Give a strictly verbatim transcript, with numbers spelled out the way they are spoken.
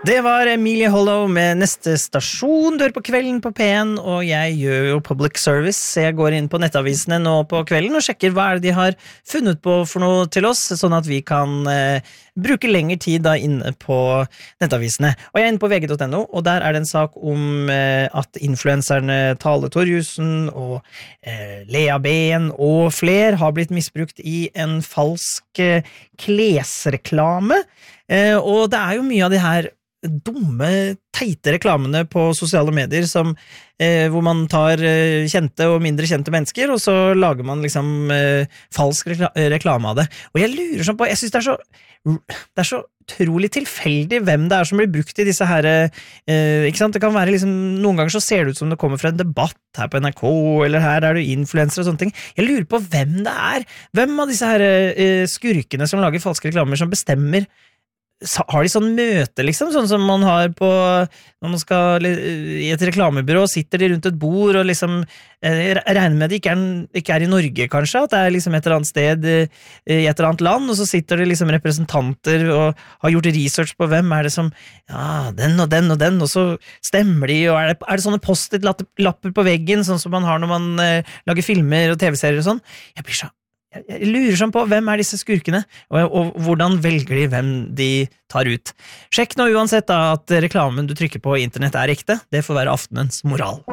Det var Emilie Hollow med neste stasjon, dør på kvelden på P en, og jeg gjør jo public service, så jeg går inn på nettavisene nå på kvelden og sjekker hva er det de har funnet på for noe til oss, sånn at vi kan eh, bruke lengre tid da inne på nettavisene. Og jeg er inne på V G punktum no, og der er det en sak om eh, at influenserne Tale Torjussen og eh, Lea Ben og fler har blitt misbrukt i en falsk eh, klesreklame, eh, og det er jo mye av de her dumme, teite reklamene på sosiale medier som, eh, hvor man tar eh, kjente og mindre kjente mennesker, og så lager man liksom eh, falsk rekla reklame av det. Og jeg lurer sånn på, jeg synes det er så det er så utrolig tilfeldig hvem det er som blir brukt i disse her, eh, ikke sant? Det kan være liksom, noen ganger så ser det ut som det kommer fra en debatt her på N R K, eller her er du influencer og sånne ting. Jeg lurer på hvem det er. Hvem av disse her eh, skurkene som lager falske reklamer som bestemmer. Har de sånn møte, liksom, sånn som man har på, når man skal i et reklamebyrå, sitter de rundt et bord, og liksom, jeg regner med at de ikke er, ikke er i Norge, kanskje, at det er liksom et eller annet sted i et eller annet land, og så sitter det liksom representanter og har gjort research på hvem er det som, ja, den og den og den, og så stemmer de, og er det, er det sånne post-it-lapper på veggen, sånn som man har når man uh, lager filmer og tv-serier og sånn. Jeg blir så Jeg lurer sånn på hvem er disse skurkene, og, og hvordan velger de hvem de tar ut. Sjekk nå uansett da at reklamen du trykker på internett er ekte. Det får være aftenens moral.